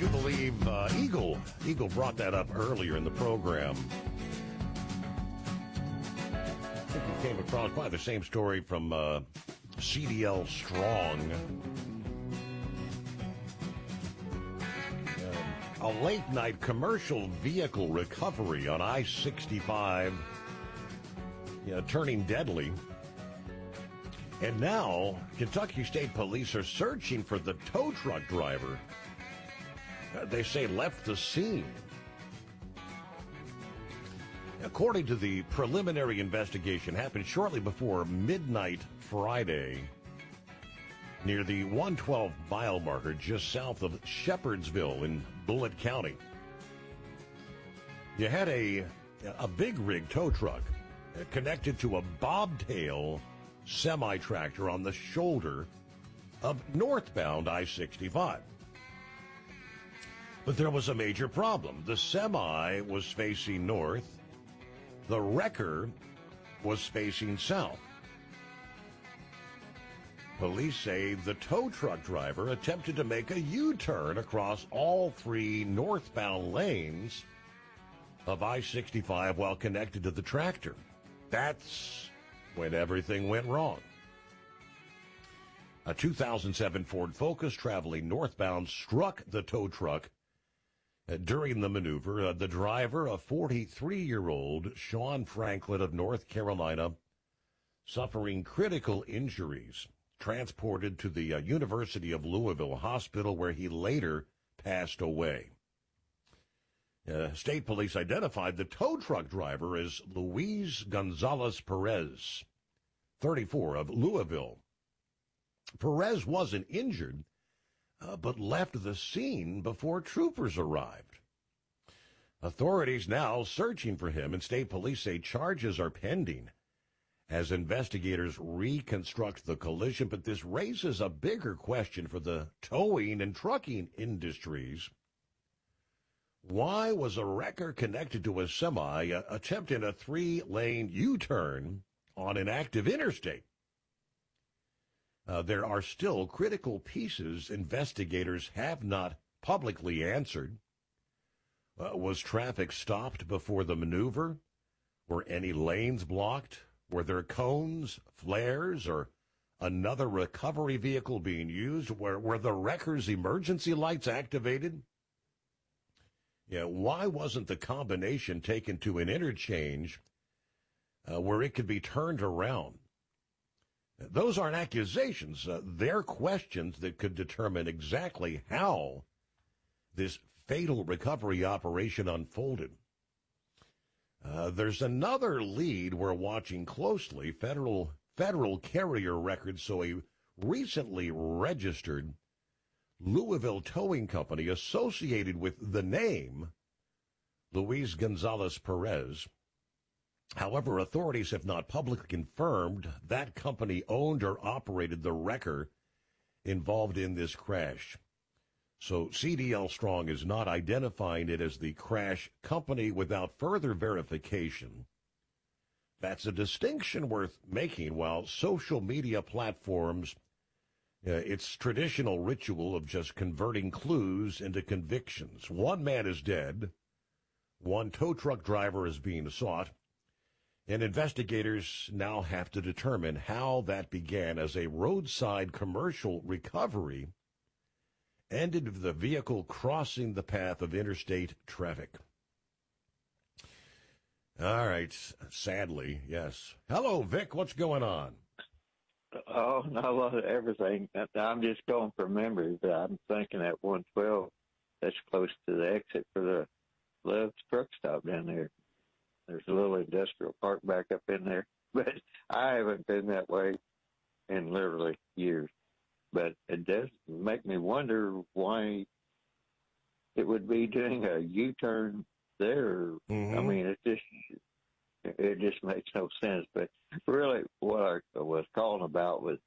You believe Eagle brought that up earlier in the program. I think you came across probably the same story from CDL Strong. A late-night commercial vehicle recovery on I-65 turning deadly. And now, Kentucky State Police are searching for the tow truck driver. They say left the scene. According to the preliminary investigation, happened shortly before midnight Friday near the 112 mile marker just south of Shepherdsville in Bullitt County. You had a big rig tow truck connected to a bobtail semi-tractor on the shoulder of northbound I-65. But there was a major problem. The semi was facing north. The wrecker was facing south. Police say the tow truck driver attempted to make a U-turn across all three northbound lanes of I-65 while connected to the tractor. That's when everything went wrong. A 2007 Ford Focus traveling northbound struck the tow truck. During the maneuver, the driver, a 43-year-old Sean Franklin of North Carolina, suffering critical injuries, transported to the University of Louisville Hospital, where he later passed away. State police identified the tow truck driver as Luis Gonzalez Perez, 34, of Louisville. Perez wasn't injured, but left the scene before troopers arrived. Authorities now searching for him, and state police say charges are pending as investigators reconstruct the collision. But this raises a bigger question for the towing and trucking industries. Why was a wrecker connected to a semi attempting a 3-lane U-turn on an active interstate? There are still critical pieces investigators have not publicly answered. Was traffic stopped before the maneuver? Were any lanes blocked? Were there cones, flares, or another recovery vehicle being used? Were the wrecker's emergency lights activated? Why wasn't the combination taken to an interchange where it could be turned around? Those aren't accusations. They're questions that could determine exactly how this fatal recovery operation unfolded. There's another lead we're watching closely, federal carrier records. So a recently registered Louisville towing company associated with the name Luis Gonzalez Perez. However, authorities have not publicly confirmed that company owned or operated the wrecker involved in this crash. So CDL Strong is not identifying it as the crash company without further verification. That's a distinction worth making. While social media platforms, it's traditional ritual of just converting clues into convictions. One man is dead. One tow truck driver is being sought. And investigators now have to determine how that began as a roadside commercial recovery ended with the vehicle crossing the path of interstate traffic. All right. Sadly, yes. Hello, Vic. What's going on? Oh, not a lot of everything. I'm just going from memory, but I'm thinking that 112, that's close to the exit for the Love's truck stop down there. There's a little industrial park back up in there, but I haven't been that way in literally years. But it does make me wonder why it would be doing a U-turn there. Mm-hmm. I mean, it just makes no sense. But really, what I was calling about was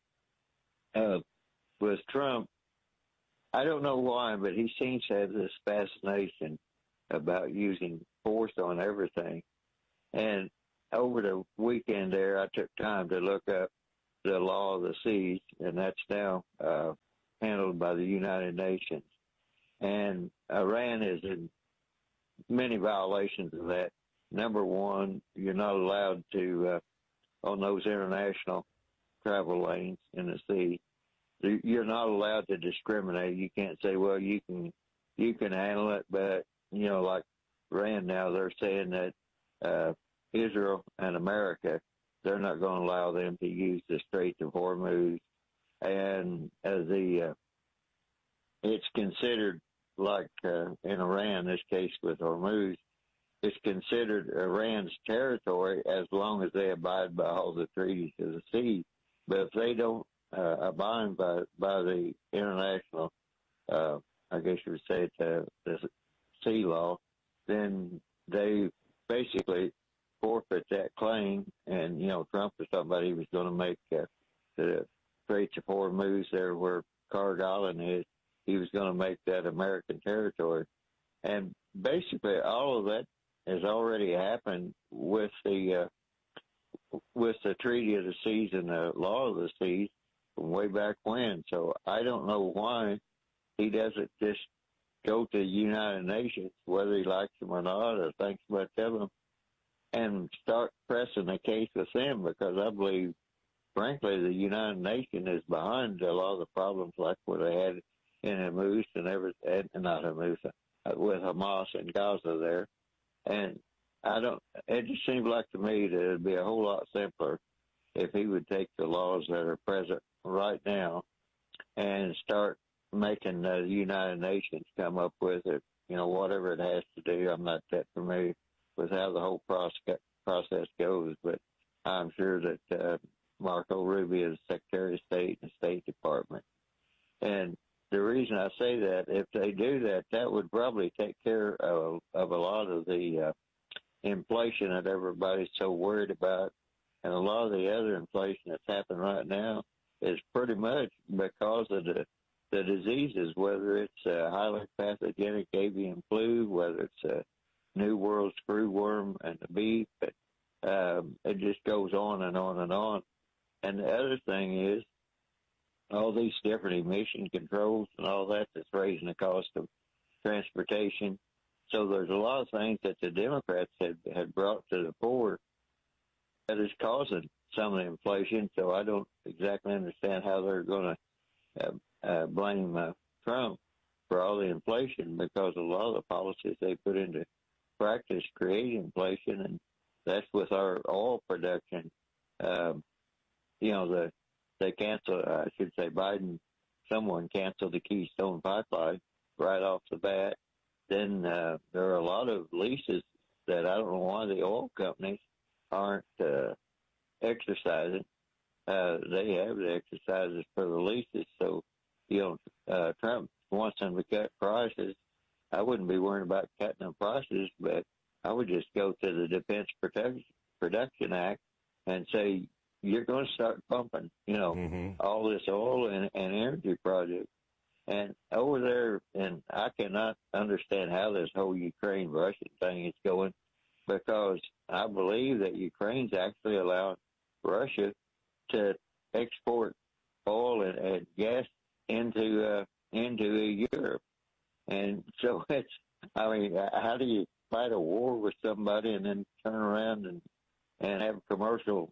Trump. I don't know why, but he seems to have this fascination about using force on everything. And over the weekend there, I took time to look up the law of the seas, and that's now handled by the United Nations. And Iran is in many violations of that. Number one, you're not allowed to, on those international travel lanes in the sea, you're not allowed to discriminate. You can't say, well, you can handle it, but like Iran now, they're saying that Israel and America, they're not going to allow them to use the Strait of Hormuz, and it's considered like in Iran, this case with Hormuz, it's considered Iran's territory as long as they abide by all the treaties of the sea. But if they don't abide by the international, I guess you would say, the sea law, then they basically forfeit that claim. And Trump was talking about he was going to make the Straits of Hormuz there where Carg Island is. He was going to make that American territory, and basically all of that has already happened with the Treaty of the Seas and the Law of the Seas from way back when. So I don't know why he doesn't just go to the United Nations, whether he likes them or not, or thinks about telling them, and start pressing the case with them, because I believe, frankly, the United Nations is behind a lot of the problems like what they had in Hamas and everything, not Hamas, with Hamas and Gaza there. And it just seems like to me that it'd be a whole lot simpler if he would take the laws that are present right now and start making the United Nations come up with it, whatever it has to do. I'm not that familiar with how the whole process goes, but I'm sure that Marco Rubio is Secretary of State in the State Department. And the reason I say that, if they do that, that would probably take care of a lot of the inflation that everybody's so worried about. And a lot of the other inflation that's happening right now is pretty much because of the diseases, whether it's highly pathogenic avian flu, whether it's a New World screwworm and the beef. It just goes on and on and on. And the other thing is, all these different emission controls and all that that's raising the cost of transportation. So there's a lot of things that the Democrats had brought to the fore that is causing some of the inflation. So I don't exactly understand how they're going to blame Trump for all the inflation, because a lot of the policies they put into practice create inflation, and that's with our oil production. They canceled, I should say someone canceled the Keystone Pipeline right off the bat. Then there are a lot of leases that I don't know why the oil companies aren't exercising. They have the exercises for the leases. So, Trump wants them to cut prices. I wouldn't be worried about cutting the prices, but I would just go to the Defense Production Act and say, you're going to start pumping, all this oil and energy projects. And over there, and I cannot understand how this whole Ukraine-Russian thing is going, because I believe that Ukraine's actually allowed Russia to export oil and gas into Europe. And so how do you fight a war with somebody and then turn around and have commercial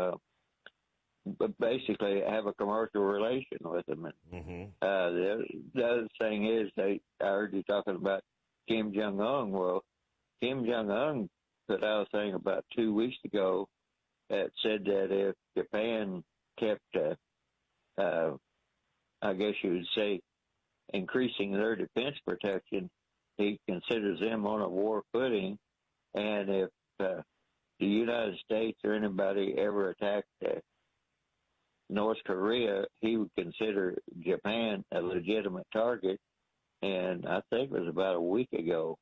basically have a commercial relation with them? And the other thing is, I heard you talking about Kim Jong-un. Well, Kim Jong-un put out a thing about 2 weeks ago that said that if Japan kept, I guess you would say, increasing their defense protection, he considers them on a war footing. And if the United States or anybody ever attacked North Korea, he would consider Japan a legitimate target. And I think it was about a week ago.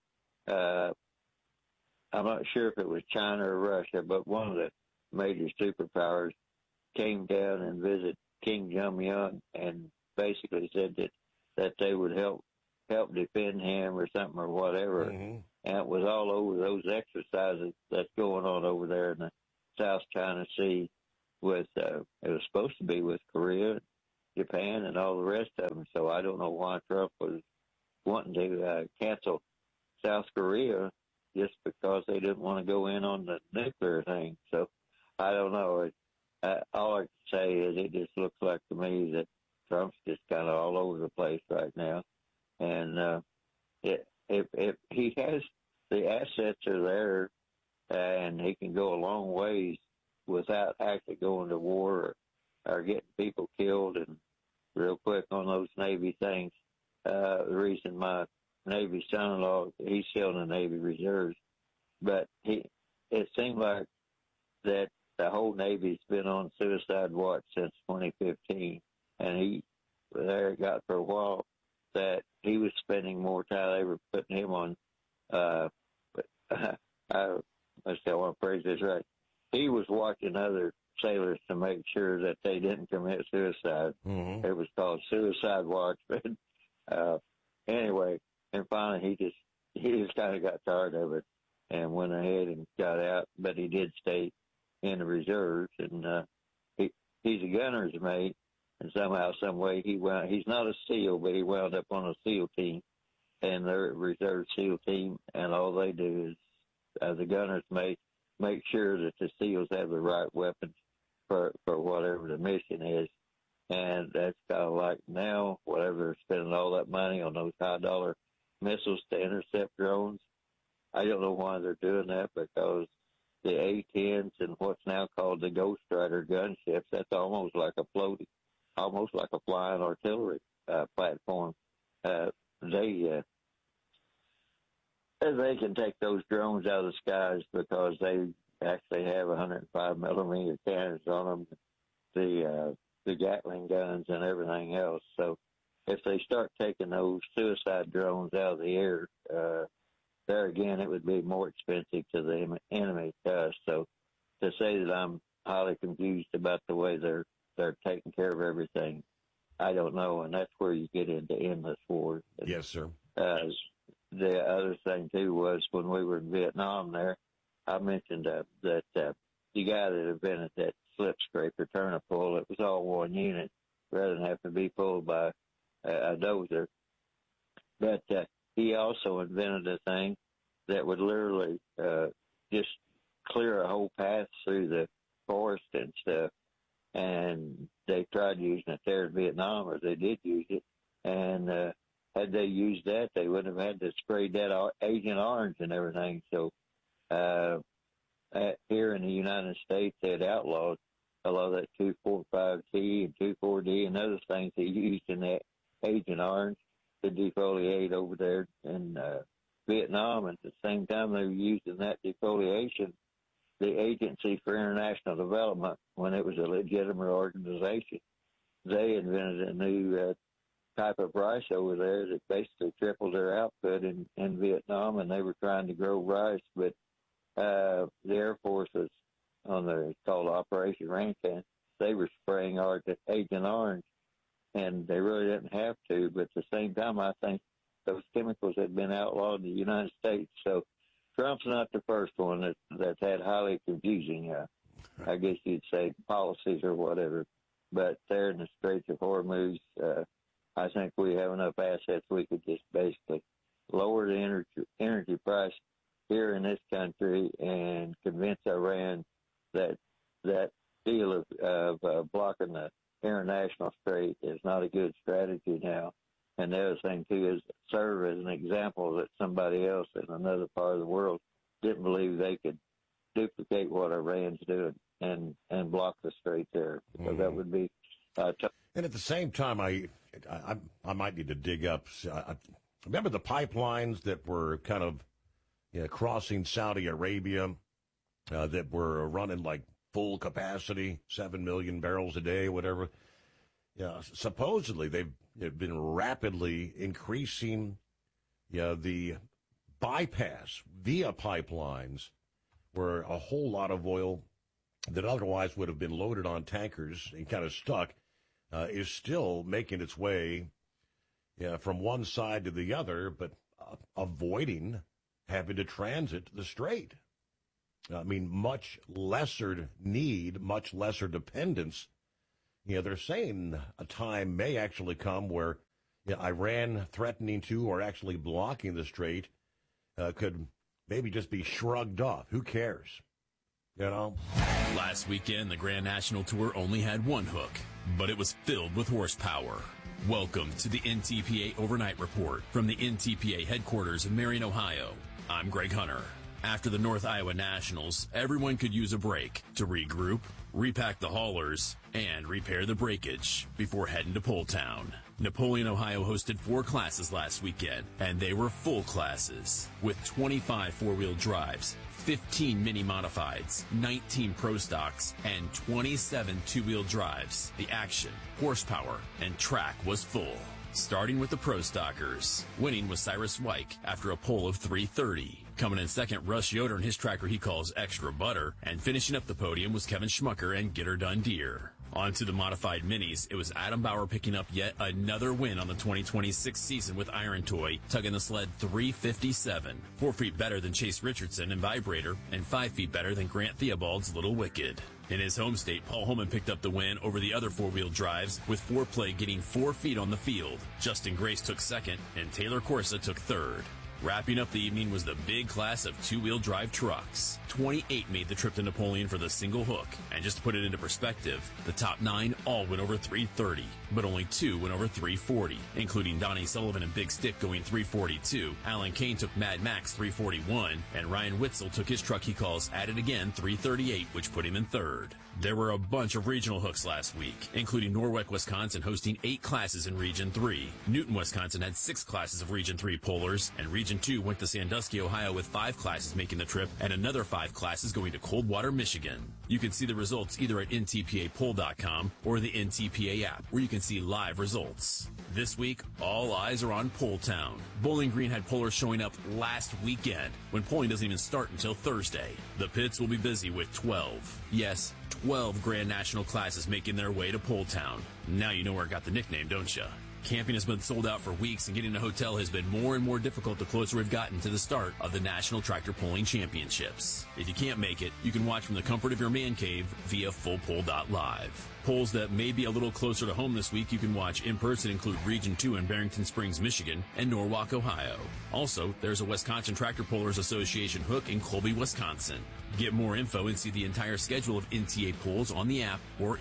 I'm not sure if it was China or Russia, but one of the major superpowers came down and visited Kim Jong-un and basically said that they would help defend him or something or whatever. And it was all over those exercises that's going on over there in the South China Sea with, it was supposed to be with Korea, Japan, and all the rest of them. So I don't know why Trump was wanting to cancel South Korea just because they didn't want to go in on the nuclear thing. So I don't know. All I can say is it just looks like to me that Trump's just kind of all over the place right now. And if he has the assets are there and he can go a long ways without actually going to war or getting people killed. And real quick on those Navy things, the reason my Navy son-in-law, he's still in the Navy Reserves, but it seemed like that the whole Navy's been on suicide watch since 2015, and there it got for a while that he was spending more time. They were putting him on, let's see, I want to phrase this right. He was watching other sailors to make sure that they didn't commit suicide. Mm-hmm. It was called Suicide Watch. But anyway, and finally he just kind of got tired of it and went ahead and got out. But he did stay in the reserves, and he's a gunner's mate. And somehow, some way, he's not a SEAL, but he wound up on a SEAL team, and they're a reserve SEAL team, and all they do is, as a gunner's mate, make sure that the SEALs have the right weapons for whatever the mission is. And that's kind of like now, whatever they're spending all that money on those high-dollar missiles to intercept drones. I don't know why they're doing that, because the A-10s and what's now called the Ghost Rider gunships, that's almost like a flying artillery platform. They can take those drones out of the skies because they actually have 105 millimeter cannons on them, the Gatling guns and everything else. So if they start taking those suicide drones out of the air, there again, it would be more expensive to the enemy to us. So to say that I'm highly confused about the way they're taking care of everything, I don't know, and that's where you get into endless wars. Yes, sir. The other thing, too, was when we were in Vietnam there, I mentioned that the guy that invented that slip scraper turner pull, it was all one unit rather than having to be pulled by a dozer. But he also invented a thing that would literally just clear a whole path through the forest and stuff. And they tried using it there in Vietnam, or they did use it. And had they used that, they wouldn't have had to spray that Agent Orange and everything. So here in the United States, they had outlawed a lot of that 2,4,5-T and 2,4-D and other things they used in that Agent Orange to defoliate over there in Vietnam. At the same time they were using that defoliation, the Agency for International Development, when it was a legitimate organization, they invented a new type of rice over there that basically tripled their output in Vietnam, and they were trying to grow rice. But the Air Force was on it's called Operation Raincan. They were spraying Agent Orange, and they really didn't have to. But at the same time, I think those chemicals had been outlawed in the United States. So Trump's not the first one that's had highly confusing, I guess you'd say, policies or whatever. But there in the Straits of Hormuz, I think we have enough assets we could just basically lower the energy price here in this country and convince Iran that deal of blocking the international strait is not a good strategy now. And the other thing, too, is serve as an example that somebody else in another part of the world didn't believe they could duplicate what Iran's doing and block the strait there. So that would be tough. And at the same time, I might need to dig up. I remember the pipelines that were kind of crossing Saudi Arabia that were running like full capacity, 7 million barrels a day, whatever. Yeah, supposedly they've been rapidly increasing the bypass via pipelines, where a whole lot of oil that otherwise would have been loaded on tankers and kind of stuck is still making its way from one side to the other, but avoiding having to transit the strait. I mean, much lesser need, much lesser dependence. They're saying a time may actually come where Iran threatening to or actually blocking the strait could maybe just be shrugged off. Who cares? You know? Last weekend, the Grand National Tour only had one hook, but it was filled with horsepower. Welcome to the NTPA Overnight Report from the NTPA headquarters in Marion, Ohio. I'm Greg Hunter. After the North Iowa Nationals, everyone could use a break to regroup, repack the haulers, and repair the breakage before heading to Pole Town. Napoleon, Ohio hosted 4 classes last weekend, and they were full classes with 25 four-wheel drives, 15 mini modifieds, 19 pro stocks, and 27 two-wheel drives. The action, horsepower, and track was full. Starting with the pro stockers. Winning was Cyrus Wyke after a pole of 3:30. Coming in second, Russ Yoder and his tracker he calls Extra Butter. And finishing up the podium was Kevin Schmucker and Gitter Dundeer. On to the modified minis, it was Adam Bauer picking up yet another win on the 2026 season with Iron Toy, tugging the sled 357. 4 feet better than Chase Richardson and Vibrator, and 5 feet better than Grant Theobald's Little Wicked. In his home state, Paul Holman picked up the win over the other four-wheel drives, with Foreplay getting 4 feet on the field. Justin Grace took second, and Taylor Corsa took third. Wrapping up the evening was the big class of two-wheel drive trucks. 28 made the trip to Napoleon for the single hook. And just to put it into perspective, the top 9 all went over 330, but only 2 went over 340, including Donnie Sullivan and Big Stick going 342. Alan Kane took Mad Max 341, and Ryan Witzel took his truck he calls At It Again 338, which put him in third. There were a bunch of regional hooks last week, including Norwalk, Wisconsin hosting 8 classes in Region 3. Newton, Wisconsin had 6 classes of Region 3 polars, and Region 2 went to Sandusky, Ohio with 5 classes making the trip and another 5 classes going to Coldwater, Michigan. You can see the results either at ntpapol.com or the NTPA app, where you can see live results. This week, all eyes are on Pole Town. Bowling Green had polars showing up last weekend, when polling doesn't even start until Thursday. The pits will be busy with 12. Yes, 12 Grand National classes making their way to Pole Town. Now you know where it got the nickname, don't you? Camping has been sold out for weeks, and getting a hotel has been more and more difficult the closer we've gotten to the start of the National Tractor Pulling Championships. If you can't make it, you can watch from the comfort of your man cave via fullpole.live. Polls that may be a little closer to home this week you can watch in person include Region 2 in Barrington Springs, Michigan, and Norwalk, Ohio. Also, there's a Wisconsin Tractor Pullers Association hook in Colby, Wisconsin. Get more info and see the entire schedule of NTA polls on the app or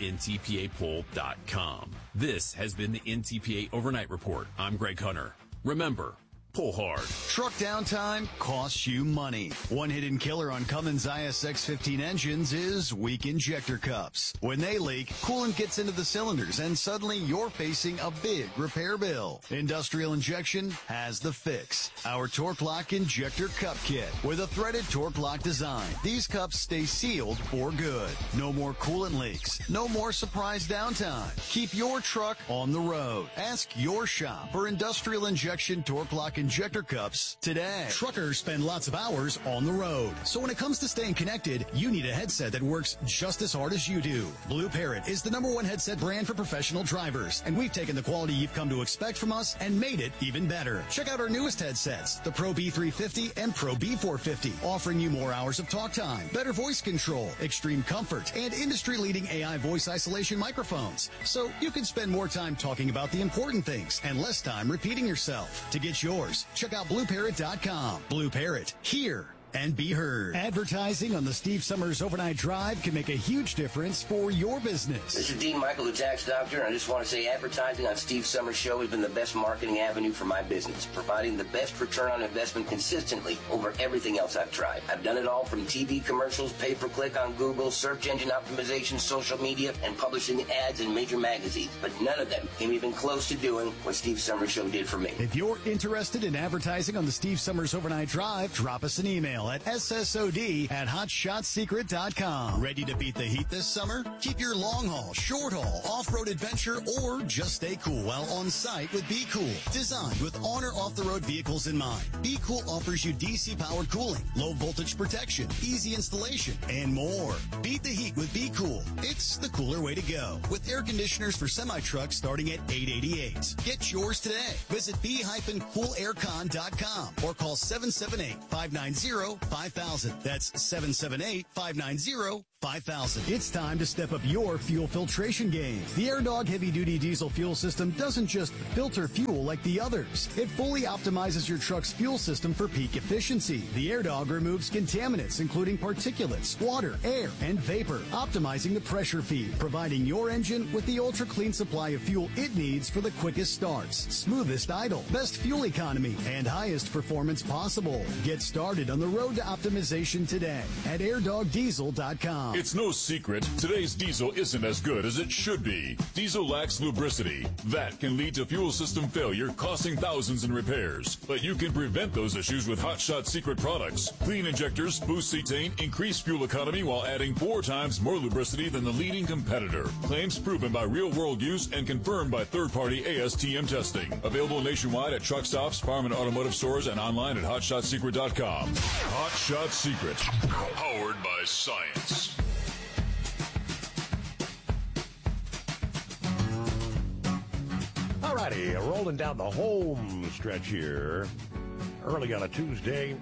ntpapoll.com. This has been the NTPA Overnight Report. I'm Greg Hunter. Remember, pull hard. Truck downtime costs you money. One hidden killer on Cummins ISX-15 engines is weak injector cups. When they leak, coolant gets into the cylinders and suddenly you're facing a big repair bill. Industrial Injection has the fix. Our Torque Lock Injector Cup Kit with a threaded Torque Lock design. These cups stay sealed for good. No more coolant leaks. No more surprise downtime. Keep your truck on the road. Ask your shop for Industrial Injection Torque Lock Injector cups today. Truckers spend lots of hours on the road. So when it comes to staying connected, you need a headset that works just as hard as you do. Blue Parrot is the #1 headset brand for professional drivers, and we've taken the quality you've come to expect from us and made it even better. Check out our newest headsets, the Pro B350 and Pro B450, offering you more hours of talk time, better voice control, extreme comfort, and industry-leading AI voice isolation microphones. So you can spend more time talking about the important things and less time repeating yourself. To get yours, check out BlueParrot.com. Blue Parrot, hear and be heard. Advertising on the Steve Summers Overnight Drive can make a huge difference for your business. This is Dean Michael, the tax doctor, and I just want to say advertising on Steve Summers' show has been the best marketing avenue for my business, providing the best return on investment consistently over everything else I've tried. I've done it all from TV commercials, pay-per-click on Google, search engine optimization, social media, and publishing ads in major magazines, but none of them came even close to doing what Steve Summers' show did for me. If you're interested in advertising on the Steve Summers Overnight Drive, drop us an email at ssod@hotshotsecret.com. Ready to beat the heat this summer? Keep your long haul, short haul, off-road adventure, or just stay cool while on site with Be Cool. Designed with on or off-the-road vehicles in mind, Be Cool offers you DC-powered cooling, low voltage protection, easy installation, and more. Beat the heat with Be Cool. It's the cooler way to go. With air conditioners for semi-trucks starting at $888. Get yours today. Visit b-coolaircon.com or call 778-590-5000. That's 778-590-5000. 5000. It's time to step up your fuel filtration game. The AirDog heavy-duty diesel fuel system doesn't just filter fuel like the others. It fully optimizes your truck's fuel system for peak efficiency. The AirDog removes contaminants, including particulates, water, air, and vapor, optimizing the pressure feed, providing your engine with the ultra-clean supply of fuel it needs for the quickest starts, smoothest idle, best fuel economy, and highest performance possible. Get started on the road to optimization today at airdogdiesel.com. It's no secret, today's diesel isn't as good as it should be. Diesel lacks lubricity. That can lead to fuel system failure, costing thousands in repairs. But you can prevent those issues with Hot Shot Secret products. Clean injectors, boost cetane, increase fuel economy while adding 4 times more lubricity than the leading competitor. Claims proven by real-world use and confirmed by third-party ASTM testing. Available nationwide at truck stops, farm and automotive stores, and online at hotshotsecret.com. Hot Shot Secret, powered by science. Alrighty, rolling down the home stretch here, early on a Tuesday.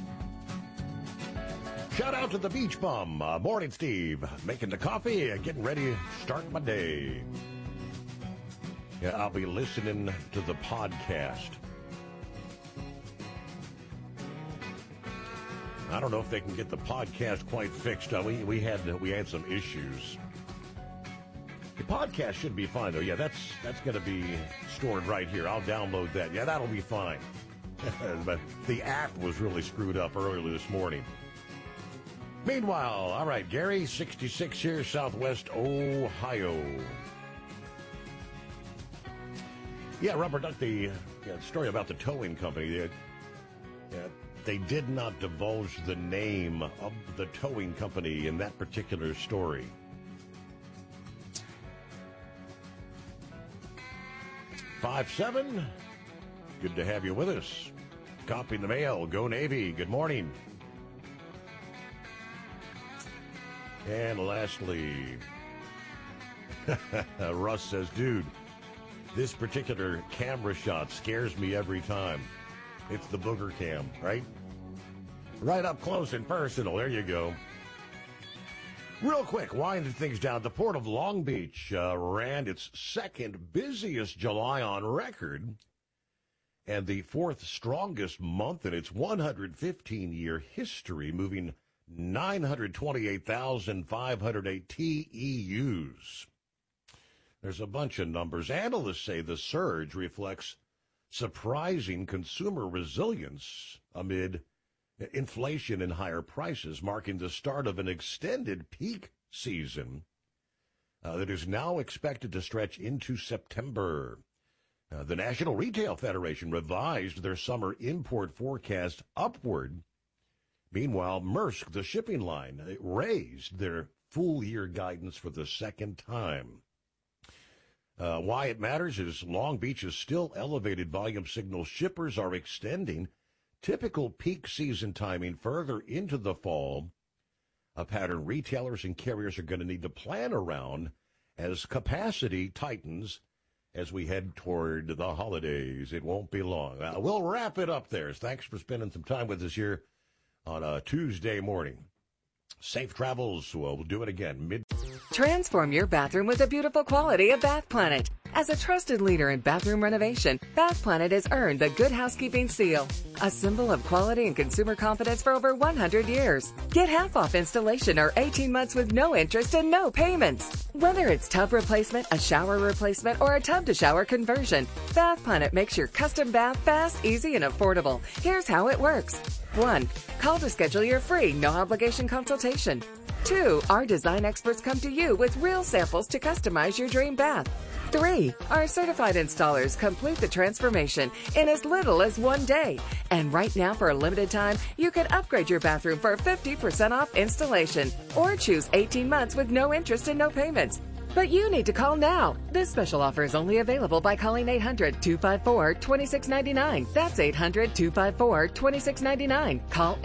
Shout out to the Beach Bum. Morning, Steve. Making the coffee, getting ready to start my day. Yeah, I'll be listening to the podcast. I don't know if they can get the podcast quite fixed. We had some issues. The podcast should be fine, though. Yeah, that's going to be stored right here. I'll download that. Yeah, that'll be fine. But the app was really screwed up earlier this morning. Meanwhile, all right, Gary, 66 here, Southwest Ohio. Yeah, Rubber Duck, the story about the towing company. They did not divulge the name of the towing company in that particular story. $5-7. Good to have you with us. Copy the mail. Go Navy. Good morning. And lastly, Russ says, dude, this particular camera shot scares me every time. It's the booger cam, right? Right up close and personal. There you go. Real quick, winding things down. The Port of Long Beach ran its second busiest July on record and the fourth strongest month in its 115-year history, moving 928,508 TEUs. There's a bunch of numbers. Analysts say the surge reflects surprising consumer resilience amid inflation and higher prices, marking the start of an extended peak season that is now expected to stretch into September. The National Retail Federation revised their summer import forecast upward. Meanwhile, Maersk, the shipping line, raised their full-year guidance for the second time. Why it matters is Long Beach's still elevated volume signals shippers are extending typical peak season timing further into the fall, a pattern retailers and carriers are going to need to plan around as capacity tightens as we head toward the holidays. It won't be long. We'll wrap it up there. Thanks for spending some time with us here on a Tuesday morning. Safe travels. We'll do it again. Transform your bathroom with the beautiful quality of Bath Planet. As a trusted leader in bathroom renovation, Bath Planet has earned the Good Housekeeping seal, a symbol of quality and consumer confidence for over 100 years. Get half off installation or 18 months with no interest and no payments. Whether it's tub replacement, a shower replacement, or a tub-to-shower conversion, Bath Planet makes your custom bath fast, easy, and affordable. Here's how it works. 1. Call to schedule your free, no-obligation consultation. 2. Our design experts come to you with real samples to customize your dream bath. 3. Our certified installers complete the transformation in as little as 1 day. And right now, for a limited time, you can upgrade your bathroom for 50% off installation or choose 18 months with no interest and no payments. But you need to call now. This special offer is only available by calling 800-254-2699. That's 800-254-2699. Call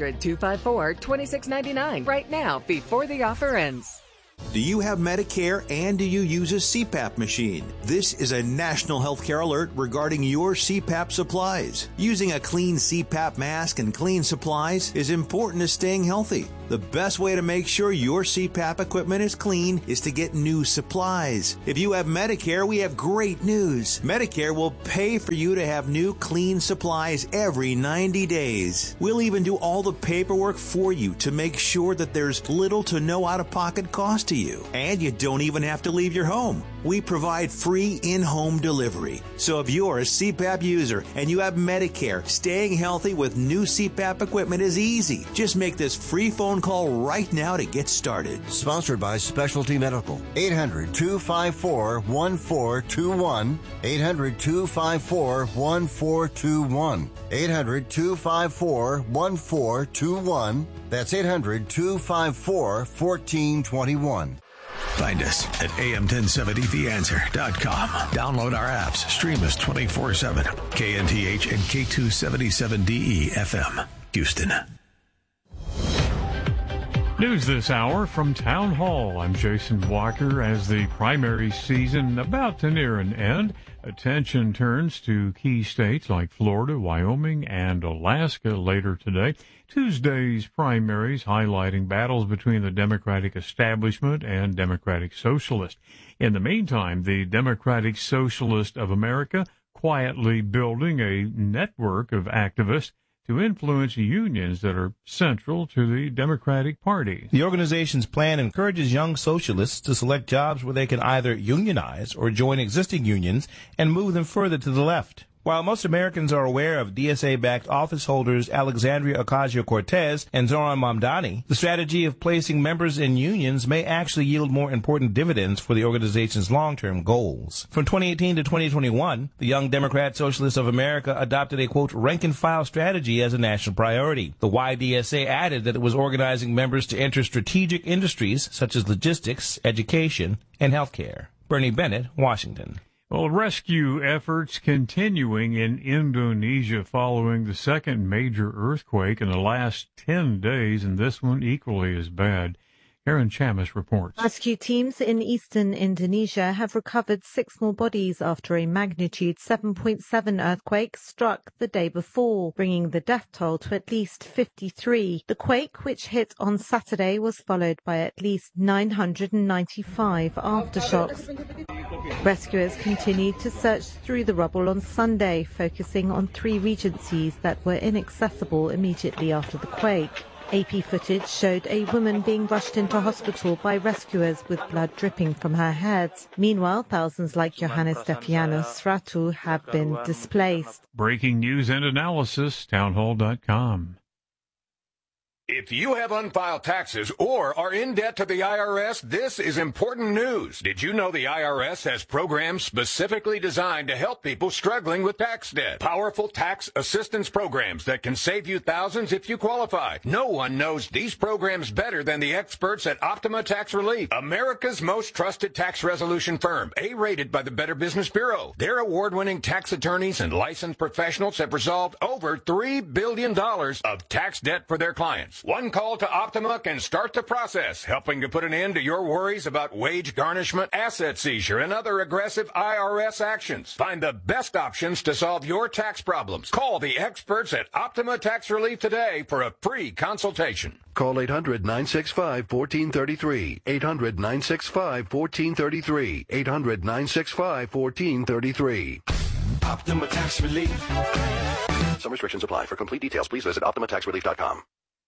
800-254-2699 right now before the offer ends. Do you have Medicare and do you use a CPAP machine? This is a national healthcare alert regarding your CPAP supplies. Using a clean CPAP mask and clean supplies is important to staying healthy. The best way to make sure your CPAP equipment is clean is to get new supplies. If you have Medicare, we have great news. Medicare will pay for you to have new clean supplies every 90 days. We'll even do all the paperwork for you to make sure that there's little to no out-of-pocket cost to you. And you don't even have to leave your home. We provide free in-home delivery. So if you're a CPAP user and you have Medicare, staying healthy with new CPAP equipment is easy. Just make this free phone call right now to get started. Sponsored by Specialty Medical. 800-254-1421. 800-254-1421. 800-254-1421. That's 800-254-1421. Find us at am1070theanswer.com. Download our apps. Stream us 24/7. KNTH and K277DE FM, Houston. News this hour from Town Hall. I'm Jason Walker. As the primary season about to near an end, attention turns to key states like Florida, Wyoming, and Alaska later today. Tuesday's primaries highlighting battles between the Democratic establishment and Democratic Socialist. In the meantime, the Democratic Socialist of America quietly building a network of activists to influence unions that are central to the Democratic Party. The organization's plan encourages young socialists to select jobs where they can either unionize or join existing unions and move them further to the left. While most Americans are aware of DSA-backed office holders Alexandria Ocasio-Cortez and Zoran Mamdani, the strategy of placing members in unions may actually yield more important dividends for the organization's long-term goals. From 2018 to 2021, the Young Democrat Socialists of America adopted a, quote, rank-and-file strategy as a national priority. The YDSA added that it was organizing members to enter strategic industries such as logistics, education, and healthcare. Bernie Bennett, Washington. Well, rescue efforts continuing in Indonesia following the second major earthquake in the last 10 days, and this one equally as bad. Aaron Chamis reports. Rescue teams in eastern Indonesia have recovered 6 more bodies after a magnitude 7.7 earthquake struck the day before, bringing the death toll to at least 53. The quake, which hit on Saturday, was followed by at least 995 aftershocks. Rescuers continued to search through the rubble on Sunday, focusing on 3 regencies that were inaccessible immediately after the quake. AP footage showed a woman being rushed into hospital by rescuers with blood dripping from her head. Meanwhile, thousands like Johannes Stefianos Sratu have been displaced. Breaking news and analysis, townhall.com. If you have unfiled taxes or are in debt to the IRS, this is important news. Did you know the IRS has programs specifically designed to help people struggling with tax debt? Powerful tax assistance programs that can save you thousands if you qualify. No one knows these programs better than the experts at Optima Tax Relief, America's most trusted tax resolution firm, A-rated by the Better Business Bureau. Their award-winning tax attorneys and licensed professionals have resolved over $3 billion of tax debt for their clients. One call to Optima can start the process, helping to put an end to your worries about wage garnishment, asset seizure, and other aggressive IRS actions. Find the best options to solve your tax problems. Call the experts at Optima Tax Relief today for a free consultation. Call 800-965-1433. 800-965-1433. 800-965-1433. Optima Tax Relief. Some restrictions apply. For complete details, please visit OptimaTaxRelief.com.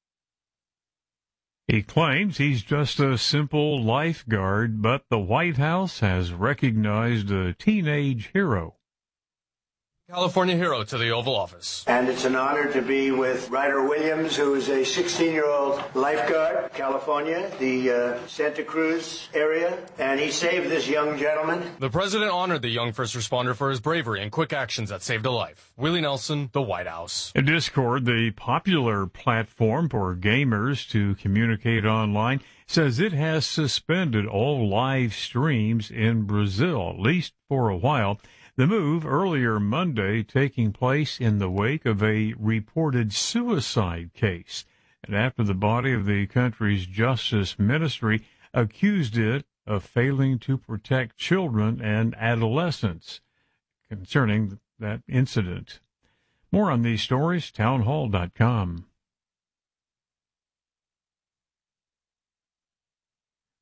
He claims he's just a simple lifeguard, but the White House has recognized a teenage hero. California hero to the Oval Office. And it's an honor to be with Ryder Williams, who is a 16-year-old lifeguard, California, the Santa Cruz area, and he saved this young gentleman. The president honored the young first responder for his bravery and quick actions that saved a life. Willie Nelson, the White House. Discord, the popular platform for gamers to communicate online, says it has suspended all live streams in Brazil, at least for a while. The move earlier Monday taking place in the wake of a reported suicide case, and after the body of the country's justice ministry accused it of failing to protect children and adolescents concerning that incident. More on these stories, townhall.com.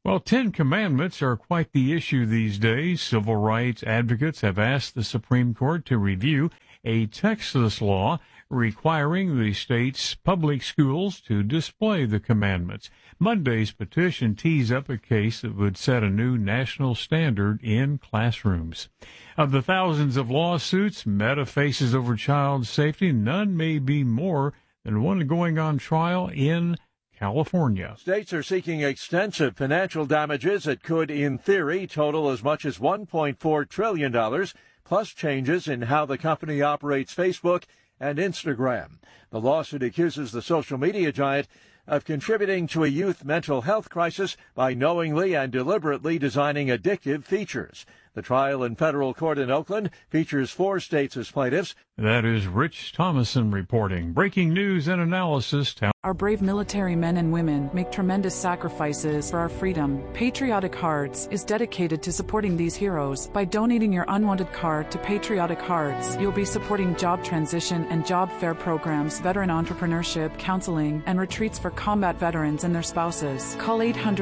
Well, 10 Commandments are quite the issue these days. Civil rights advocates have asked the Supreme Court to review a Texas law requiring the state's public schools to display the commandments. Monday's petition tees up a case that would set a new national standard in classrooms. Of the thousands of lawsuits Meta faces over child safety, none may be more than one going on trial in California. States are seeking extensive financial damages that could, in theory, total as much as $1.4 trillion, plus changes in how the company operates Facebook and Instagram. The lawsuit accuses the social media giant of contributing to a youth mental health crisis by knowingly and deliberately designing addictive features. The trial in federal court in Oakland features 4 states as plaintiffs. That is Rich Thomason reporting. Breaking news and analysis. Our brave military men and women make tremendous sacrifices for our freedom. Patriotic Hearts is dedicated to supporting these heroes. By donating your unwanted card to Patriotic Hearts, you'll be supporting job transition and job fair programs, veteran entrepreneurship, counseling, and retreats for combat veterans and their spouses. Call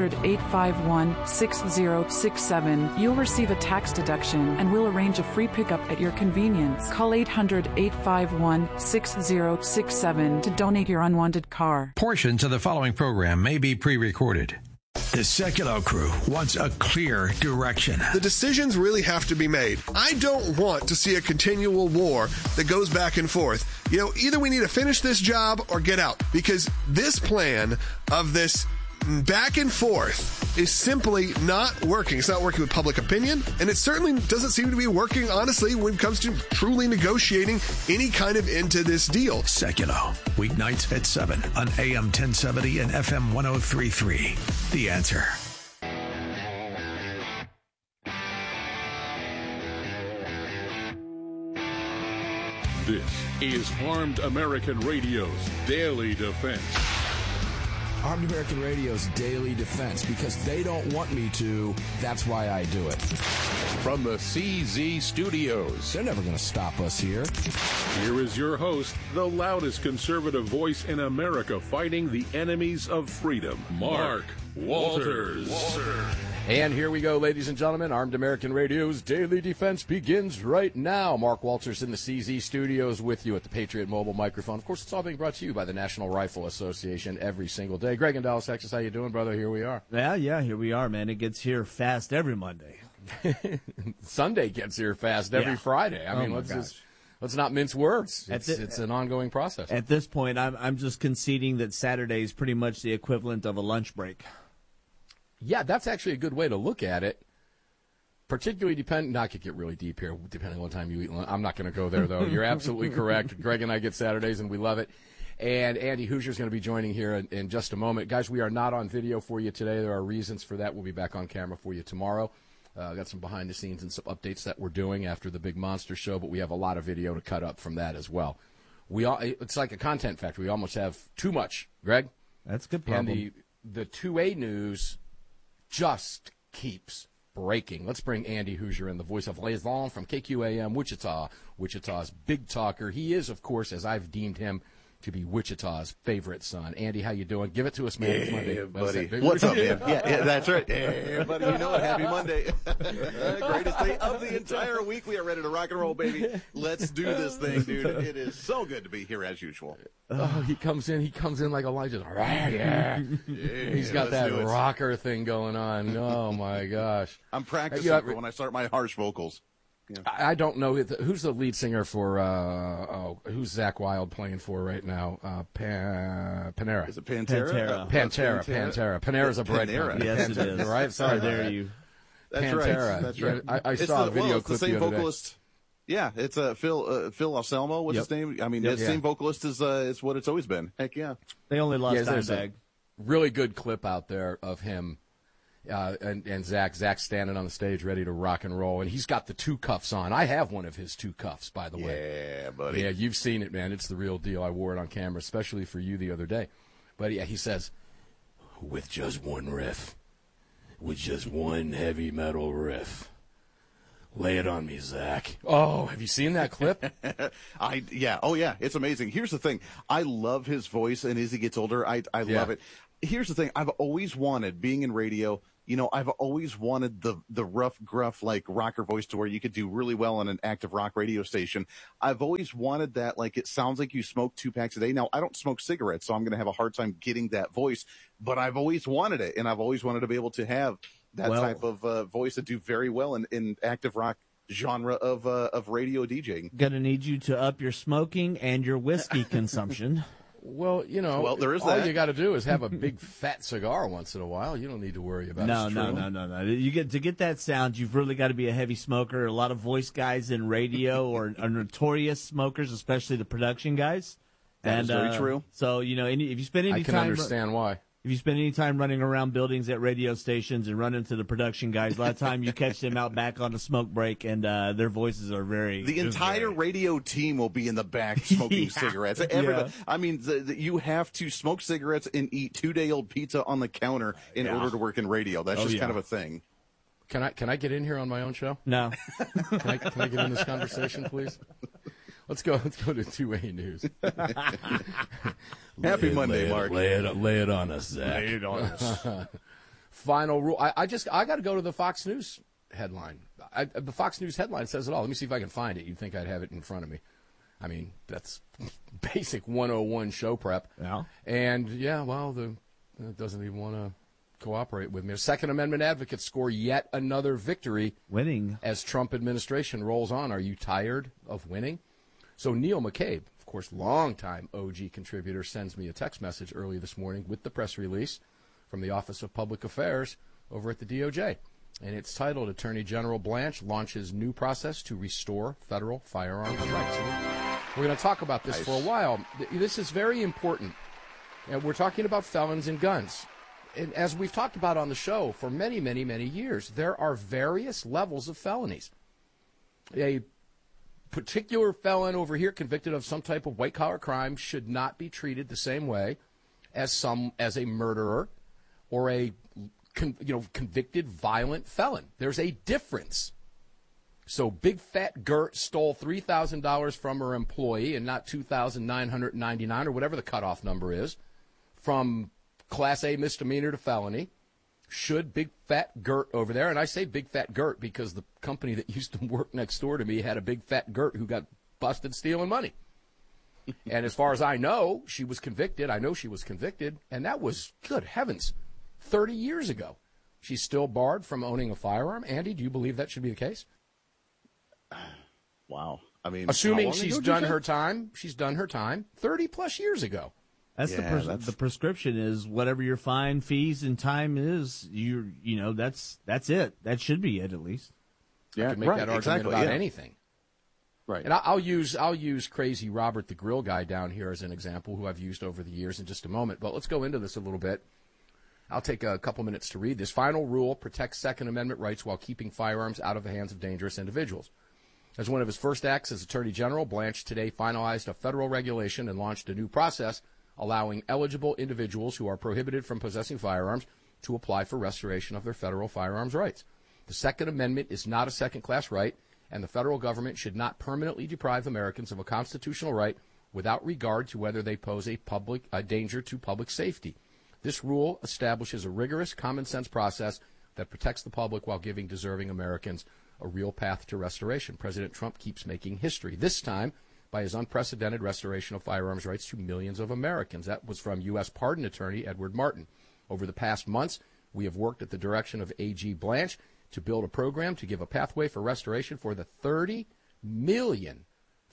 800-851-6067. You'll receive a tax deduction and we'll arrange a free pickup at your convenience. Call 800-851-6067 to donate your unwanted car. Portions of the following program may be pre-recorded. The Sekulow crew wants a clear direction. The decisions really have to be made. I don't want to see a continual war that goes back and forth. Either we need to finish this job or get out, because this plan of this back and forth is simply not working. It's not working with public opinion, and it certainly doesn't seem to be working, honestly, when it comes to truly negotiating any kind of end to this deal. Sekulow, weeknights at 7 on AM 1070 and FM 103.3. The Answer. This is Armed American Radio's Daily Defense. Armed American Radio's Daily Defense, because they don't want me to. That's why I do it. From the CZ Studios. They're never going to stop us here. Here is your host, the loudest conservative voice in America fighting the enemies of freedom, Mark Walters. And here we go, ladies and gentlemen. Armed American Radio's Daily Defense begins right now. Mark Walters in the CZ Studios with you at the Patriot Mobile microphone. Of course, it's all being brought to you by the National Rifle Association every single day. Greg in Dallas, Texas, how you doing, brother? Here we are. Yeah, here we are, man. It gets here fast every Monday. Sunday gets here fast every Friday. I mean, let's not mince words. It's an ongoing process. At this point, I'm just conceding that Saturday is pretty much the equivalent of a lunch break. Yeah, that's actually a good way to look at it. Particularly not to get really deep here, depending on what time you eat lunch. I'm not going to go there, though. You're absolutely correct. Greg and I get Saturdays, and we love it. And Andy Hoosier is going to be joining here in just a moment. Guys, we are not on video for you today. There are reasons for that. We'll be back on camera for you tomorrow. Got some behind the scenes and some updates that we're doing after the big monster show, but we have a lot of video to cut up from that as well. It's like a content factory. We almost have too much. Greg? That's a good problem. And the 2A news just keeps breaking. Let's bring Andy Hoosier in, the voice of Liaison from KQAM Wichita, Wichita's big talker. He is, of course, as I've deemed him, to be Wichita's favorite son. Andy, how you doing? Give it to us, man. It's Monday. Buddy. What's up, man? Yeah, that's right. Yeah, buddy, you know it. Happy Monday. Greatest day of the entire week. We are ready to rock and roll, baby. Let's do this thing, dude. It is so good to be here as usual. Oh, he comes in like Elijah. Yeah. He's got that rocker thing going on. Oh, my gosh. I'm practicing for when I start my harsh vocals. Yeah. I don't know who's the lead singer for. Who's Zakk Wylde playing for right now? Panera. Is it Pantera? Pantera. Panera's a bread company. Yes, it is. Right? Sorry, there you. That's Pantera. Right. That's right. I saw a video clip. It's the same vocalist. Yeah, it's Phil Anselmo. What's his name? I mean, the same vocalist is what it's always been. Heck yeah. They only lost Dimebag. Really good clip out there of him. And Zach's standing on the stage ready to rock and roll, and he's got the 2 cuffs on. I have one of his 2 cuffs, by the way. Yeah, buddy. Yeah, you've seen it, man. It's the real deal. I wore it on camera, especially for you the other day. But yeah, he says, with just one riff, with just one heavy metal riff. Lay it on me, Zach. Oh, have you seen that clip? Yeah. Oh, yeah. It's amazing. Here's the thing. I love his voice, and as he gets older, I love it. Here's the thing. I've always wanted, being in radio, I've always wanted the rough, gruff, like rocker voice to where you could do really well on an active rock radio station. I've always wanted that, like, it sounds like you smoke 2 packs a day. Now, I don't smoke cigarettes, so I'm going to have a hard time getting that voice, but I've always wanted it, and I've always wanted to be able to have that type of voice to do very well in active rock genre of radio DJing. Gonna need you to up your smoking and your whiskey consumption. Well, there is all that. you got to do is have a big fat cigar once in a while. You don't need to worry about it. No. You get that sound, you've really got to be a heavy smoker. A lot of voice guys in radio are notorious smokers, especially the production guys. That is very true. So, if you spend any time... I can understand why. If you spend any time running around buildings at radio stations and run into the production guys, a lot of time you catch them out back on the smoke break, and their voices are very... The entire radio team will be in the back smoking cigarettes. Everybody, I mean, you have to smoke cigarettes and eat 2-day-old pizza on the counter in order to work in radio. That's just kind of a thing. Can I get in here on my own show? No. Can I get in this conversation, please? Let's go to 2A News. Happy Monday, Mark. Lay it on us, Zach. Lay it on us. Final rule. I got to go to the Fox News headline. The Fox News headline says it all. Let me see if I can find it. You'd think I'd have it in front of me. I mean, that's basic 101 show prep. Yeah. And, it doesn't even want to cooperate with me. Second Amendment advocates score yet another victory. Winning. As Trump administration rolls on. Are you tired of winning? So Neil McCabe, of course, longtime OG contributor, sends me a text message early this morning with the press release from the Office of Public Affairs over at the DOJ. And it's titled, Attorney General Blanche Launches New Process to Restore Federal Firearms Rights. We're going to talk about this for a while. This is very important. And we're talking about felons and guns. And as we've talked about on the show for many, many, many years, there are various levels of felonies. A particular felon over here convicted of some type of white-collar crime should not be treated the same way as a murderer or a convicted violent felon. There's a difference. So Big Fat Gert stole $3,000 from her employee and not $2,999 or whatever the cutoff number is from Class A misdemeanor to felony. Should Big Fat Gert over there, and I say Big Fat Gert because the company that used to work next door to me had a Big Fat Gert who got busted stealing money. And as far as I know, she was convicted. I know she was convicted, and that was, good heavens, 30 years ago. She's still barred from owning a firearm. Andy, do you believe that should be the case? Wow. I mean, assuming she's done her time 30-plus years ago. That's the prescription is whatever your fine, fees, and time is. That's it. That should be it, at least. Yeah, I could make that argument about anything. Right. And I'll use crazy Robert the Grill guy down here as an example, who I've used over the years in just a moment. But let's go into this a little bit. I'll take a couple minutes to read this. Final rule protects Second Amendment rights while keeping firearms out of the hands of dangerous individuals. As one of his first acts as Attorney General, Blanche today finalized a federal regulation and launched a new process allowing eligible individuals who are prohibited from possessing firearms to apply for restoration of their federal firearms rights. The Second Amendment is not a second-class right, and the federal government should not permanently deprive Americans of a constitutional right without regard to whether they pose a danger to public safety. This rule establishes a rigorous, common-sense process that protects the public while giving deserving Americans a real path to restoration. President Trump keeps making history, this time by his unprecedented restoration of firearms rights to millions of Americans. That was from U.S. Pardon Attorney Edward Martin. Over the past months, we have worked at the direction of AG Blanche to build a program to give a pathway for restoration for the 30 million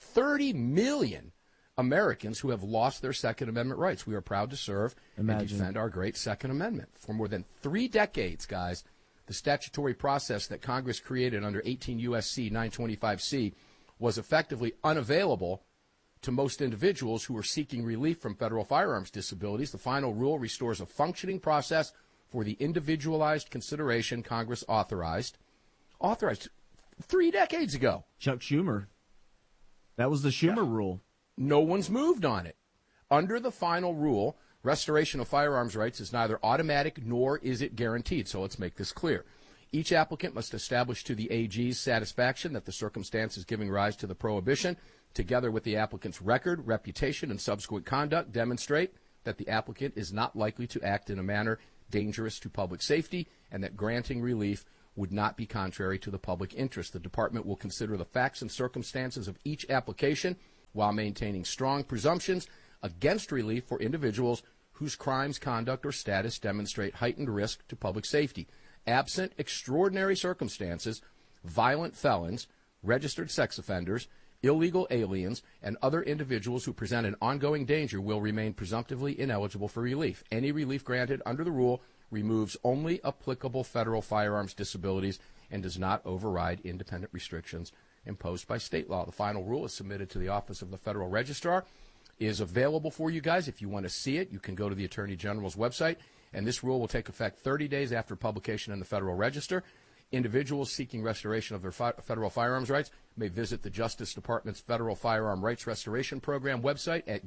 Americans who have lost their Second Amendment rights. We are proud to serve and defend our great Second Amendment. For more than 3 decades, guys, the statutory process that Congress created under 18 U.S.C. 925C was effectively unavailable to most individuals who were seeking relief from federal firearms disabilities. The final rule restores a functioning process for the individualized consideration Congress authorized 3 decades ago. Chuck Schumer. That was the Schumer rule. No one's moved on it. Under the final rule, restoration of firearms rights is neither automatic nor is it guaranteed. So let's make this clear. Each applicant must establish to the AG's satisfaction that the circumstances giving rise to the prohibition, together with the applicant's record, reputation, and subsequent conduct, demonstrate that the applicant is not likely to act in a manner dangerous to public safety and that granting relief would not be contrary to the public interest. The department will consider the facts and circumstances of each application while maintaining strong presumptions against relief for individuals whose crimes, conduct, or status demonstrate heightened risk to public safety. Absent extraordinary circumstances, violent felons, registered sex offenders, illegal aliens, and other individuals who present an ongoing danger will remain presumptively ineligible for relief. Any relief granted under the rule removes only applicable federal firearms disabilities and does not override independent restrictions imposed by state law. The final rule is submitted to the Office of the Federal Registrar, is available for you guys. If you want to see it, you can go to the Attorney General's website, and this rule will take effect 30 days after publication in the Federal Register. Individuals seeking restoration of their federal firearms rights may visit the Justice Department's Federal Firearm Rights Restoration Program website at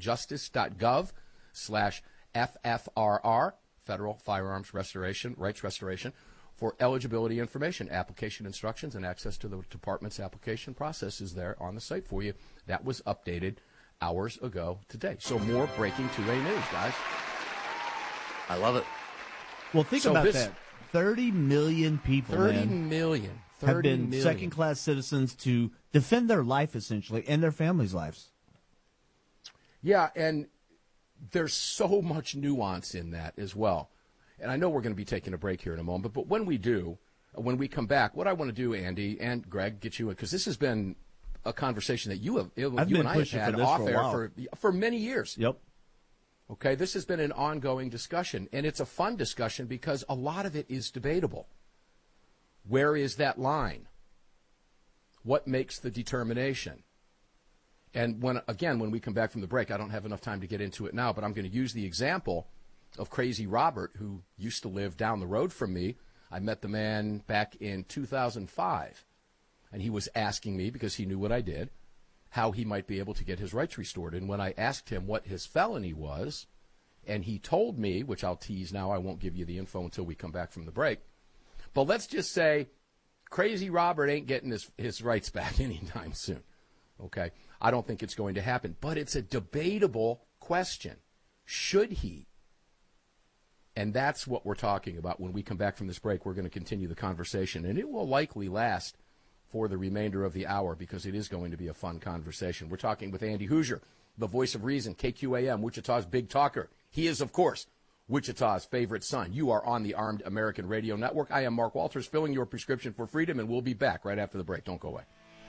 justice.gov/FFRR, Federal Firearms Rights Restoration, for eligibility information. Application instructions and access to the department's application process is there on the site for you. That was updated hours ago today. So more breaking 2A news, guys. I love it. Well, think about that. 30 million people, 30 million have been second-class citizens to defend their life, essentially, and their families' lives. Yeah, and there's so much nuance in that as well. And I know we're going to be taking a break here in a moment, but when we do, when we come back, what I want to do, Andy and Greg, get you in, because this has been a conversation that you and I have had off air for many years. Yep. Okay, this has been an ongoing discussion, and it's a fun discussion because a lot of it is debatable. Where is that line? What makes the determination? And when we come back from the break, I don't have enough time to get into it now, but I'm going to use the example of Crazy Robert, who used to live down the road from me. I met the man back in 2005, and he was asking me, because he knew what I did, how he might be able to get his rights restored. And when I asked him what his felony was, and he told me, which I'll tease now, I won't give you the info until we come back from the break, but let's just say Crazy Robert ain't getting his rights back anytime soon. Okay? I don't think it's going to happen, but it's a debatable question. Should he? And that's what we're talking about. When we come back from this break, we're going to continue the conversation, and it will likely last for the remainder of the hour because it is going to be a fun conversation. We're talking with Andy Hoosier, the voice of reason, KQAM, Wichita's big talker. He is, of course, Wichita's favorite son. You are on the Armed American Radio Network. I am Mark Walters, filling your prescription for freedom, and we'll be back right after the break. Don't go away.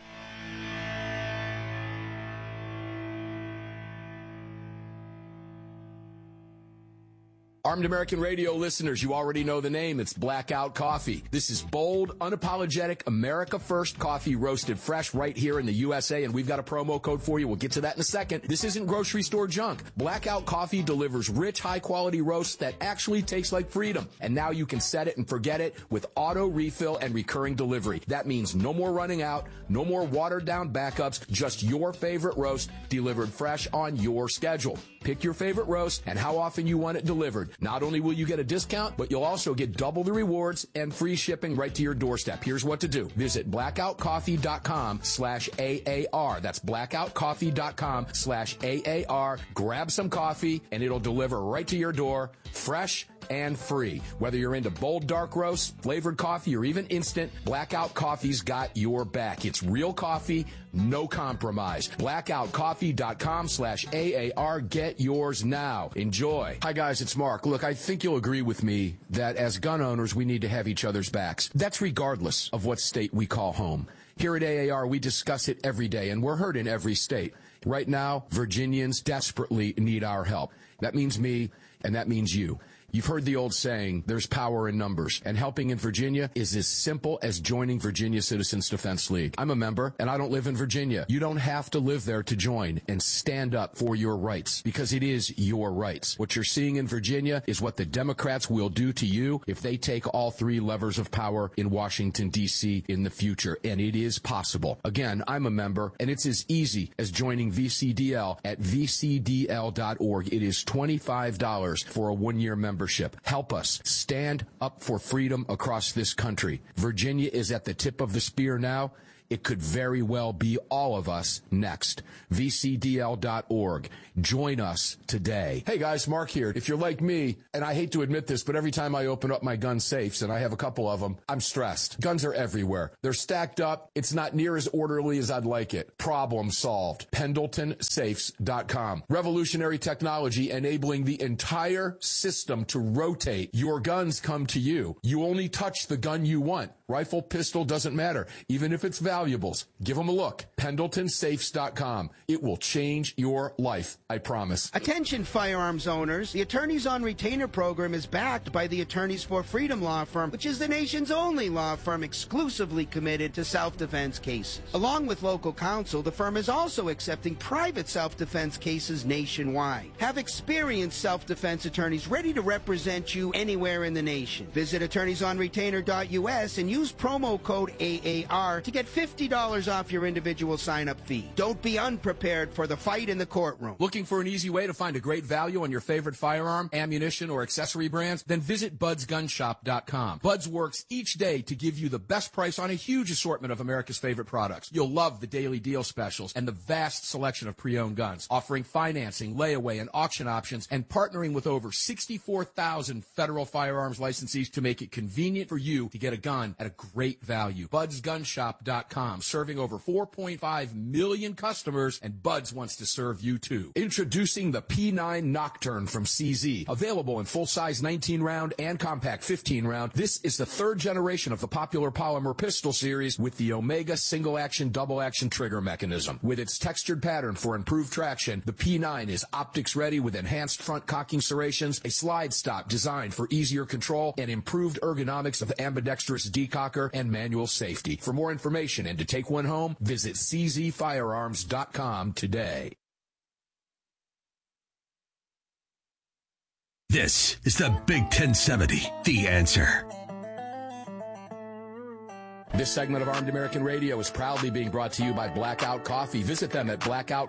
Armed American Radio listeners, you already know the name. It's Blackout Coffee. This is bold, unapologetic, America First coffee roasted fresh right here in the USA, and we've got a promo code for you. We'll get to that in a second. This isn't grocery store junk. Blackout Coffee delivers rich, high-quality roasts that actually taste like freedom. And now you can set it and forget it with auto refill and recurring delivery. That means no more running out, no more watered-down backups, just your favorite roast delivered fresh on your schedule. Pick your favorite roast and how often you want it delivered. Not only will you get a discount, but you'll also get double the rewards and free shipping right to your doorstep. Here's what to do. Visit blackoutcoffee.com/AAR. That's blackoutcoffee.com/AAR. Grab some coffee and it'll deliver right to your door, fresh and free. Whether you're into bold dark roasts, flavored coffee, or even instant, Blackout Coffee's got your back. It's real coffee, no compromise. Blackoutcoffee.com/AAR. Get yours now. Enjoy. Hi guys, it's Mark. Look, I think you'll agree with me that as gun owners, we need to have each other's backs. That's regardless of what state we call home. Here at AAR, we discuss it every day, and we're heard in every state. Right now, Virginians desperately need our help. That means me, and that means you. You've heard the old saying, there's power in numbers, and helping in Virginia is as simple as joining Virginia Citizens Defense League. I'm a member, and I don't live in Virginia. You don't have to live there to join and stand up for your rights, because it is your rights. What you're seeing in Virginia is what the Democrats will do to you if they take all three levers of power in Washington, D.C. in the future, and it is possible. Again, I'm a member, and it's as easy as joining VCDL at vcdl.org. It is $25 for a one-year membership. Help us stand up for freedom across this country. Virginia is at the tip of the spear now. It could very well be all of us next. VCDL.org. Join us today. Hey guys, Mark here. If you're like me, and I hate to admit this, but every time I open up my gun safes, and I have a couple of them, I'm stressed. Guns are everywhere. They're stacked up. It's not near as orderly as I'd like it. Problem solved. PendletonSafes.com. Revolutionary technology enabling the entire system to rotate. Your guns come to you. You only touch the gun you want. Rifle, pistol, doesn't matter. Even if it's valuables. Give them a look. PendletonSafes.com. It will change your life. I promise. Attention firearms owners. The Attorneys on Retainer program is backed by the Attorneys for Freedom law firm, which is the nation's only law firm exclusively committed to self-defense cases. Along with local counsel, the firm is also accepting private self-defense cases nationwide. Have experienced self-defense attorneys ready to represent you anywhere in the nation. Visit attorneysonretainer.us and use promo code AAR to get $50 off your individual sign-up fee. Don't be unprepared for the fight in the courtroom. Looking for an easy way to find a great value on your favorite firearm, ammunition, or accessory brands? Then visit BudsGunShop.com. Buds works each day to give you the best price on a huge assortment of America's favorite products. You'll love the daily deal specials and the vast selection of pre-owned guns, offering financing, layaway, and auction options, and partnering with over 64,000 federal firearms licensees to make it convenient for you to get a gun at a great value. BudsGunShop.com, serving over 4.5 million customers, and Buds wants to serve you too. Introducing the P9 Nocturne from CZ. Available in full-size 19-round and compact 15-round, this is the third generation of the popular polymer pistol series with the Omega single-action, double-action trigger mechanism. With its textured pattern for improved traction, the P9 is optics-ready with enhanced front cocking serrations, a slide stop designed for easier control, and improved ergonomics of ambidextrous decocker and manual safety. For more information and to take one home, visit czfirearms.com today. This is the Big 1070, The Answer. This segment of Armed American Radio is proudly being brought to you by Blackout Coffee. Visit them at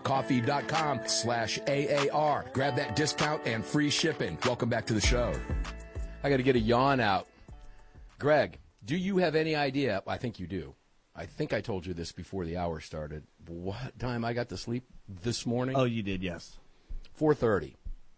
blackoutcoffee.com/AAR. Grab that discount and free shipping. Welcome back to the show. I got to get a yawn out. Greg, do you have any idea? I think you do. I think I told you this before the hour started. What time I got to sleep this morning? Oh, you did, yes. 4:30.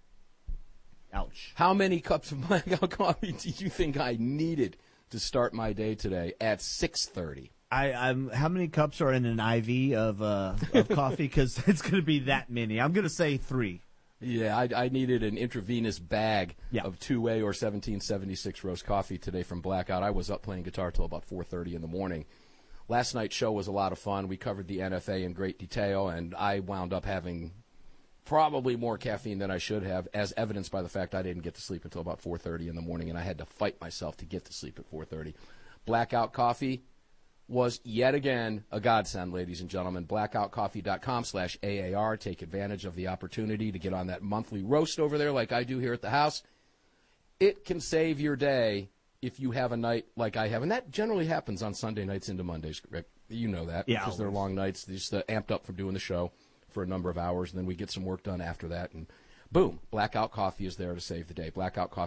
Ouch. How many cups of Blackout Coffee do you think I needed to start my day today at 6:30? I'm. How many cups are in an IV of coffee? Because it's going to be that many. I'm going to say 3. Yeah, I needed an intravenous bag of 2A or 1776 roast coffee today from Blackout. I was up playing guitar till about 4:30 in the morning. Last night's show was a lot of fun. We covered the NFA in great detail, and I wound up having probably more caffeine than I should have, as evidenced by the fact I didn't get to sleep until about 4:30 in the morning, and I had to fight myself to get to sleep at 4:30. Blackout Coffee was yet again a godsend, ladies and gentlemen. Blackoutcoffee.com/AAR. Take advantage of the opportunity to get on that monthly roast over there like I do here at the house. It can save your day if you have a night like I have, and that generally happens on Sunday nights into Mondays, Rick. You know that, because they're long nights, just amped up from doing the show for a number of hours, and then we get some work done after that, and boom, Blackout Coffee is there to save the day.